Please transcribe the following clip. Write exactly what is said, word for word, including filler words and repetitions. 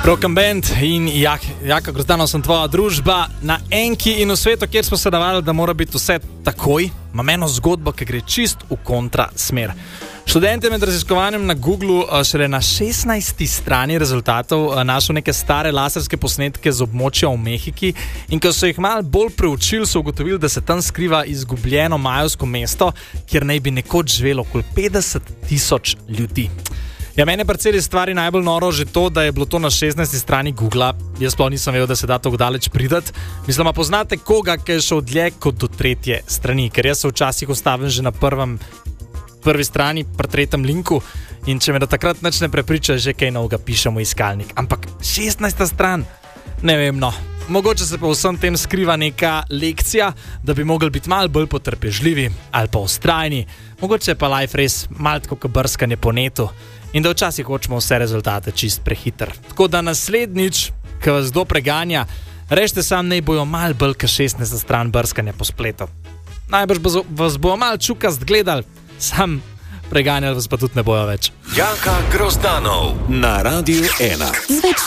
Broken Band in Jak, Jaka Grozdanov sem tvoja družba na enki in v svetu, kjer smo se navadili, da mora biti vse takoj, imam eno zgodbo, ki gre čist v kontra smer. Študent je med raziskovanjem na Googlu šele na šestnajsti strani rezultatov našel neke stare laserske posnetke z območja v Mehiki in ko so jih malo bolj preučili, so ugotovili, da se tam skriva izgubljeno majevsko mesto, kjer naj bi nekoč živelo okoli petdeset tisoč ljudi. Ja, mene pri celi stvari najbolj noro že to, da je bilo to na šestnajsti strani Googla. Jaz sploh nisem vedel, da se da tako daleč pridati. Mislim, a poznate koga, ki je šel dlje kot do tretje strani, ker jaz se včasih ustavim že na prvem, prvi strani, pri tretjem linku in če me do takrat nič ne prepriča, že kaj novega pišem v iskalnik. Ampak šestnajsta stran, ne vem, no. Mogoče se pa v vsem tem skriva neka lekcija, da bi mogli biti malo bolj potrpežljivi ali pa vztrajni. Mogoče je pa life res malo tako kot brskanje po netu. In da včasih hočemo vse rezultate čist prehiter. Tako da naslednjič, ko vas kdo preganja, rečite sam, naj bojo malo bolj ka šestnajsta stran brskanja po spletu. Najbrž vas bojo malo čukast gledali, sam preganjali vas pa tudi ne bojo več. Jaka Grozdanov na Radiu ena.